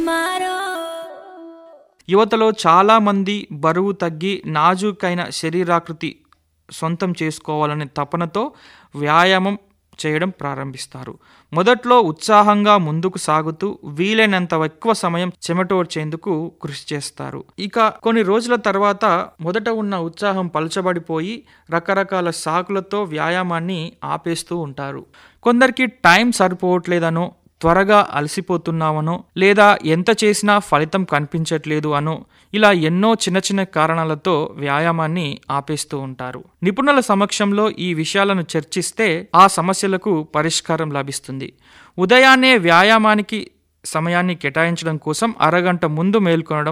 యువతలో చాలామంది బరువు తగ్గి నాజూకైన శరీరాకృతి సొంతం చేసుకోవాలనే తపనతో వ్యాయామం చేయడం ప్రారంభిస్తారు. మొదట్లో ఉత్సాహంగా ముందుకు సాగుతూ వీలైనంత ఎక్కువ సమయం చెమటోడ్చేందుకు కృషి చేస్తారు. ఇక కొన్ని రోజుల తర్వాత మొదట ఉన్న ఉత్సాహం పలచబడిపోయి రకరకాల సాకులతో వ్యాయామాన్ని ఆపేస్తూ ఉంటారు. కొందరికి టైం సరిపోవట్లేదనో, త్వరగా అలసిపోతున్నామనో, లేదా ఎంత చేసినా ఫలితం కనిపించట్లేదు అనో, ఇలా ఎన్నో చిన్న చిన్న కారణాలతో వ్యాయామాన్ని ఆపేస్తూ ఉంటారు. నిపుణుల సమక్షంలో ఈ విషయాలను చర్చిస్తే ఆ సమస్యలకు పరిష్కారం లభిస్తుంది. ఉదయాన్నే వ్యాయామానికి సమయాన్ని కేటాయించడం కోసం అరగంట ముందు మేల్కొనడం,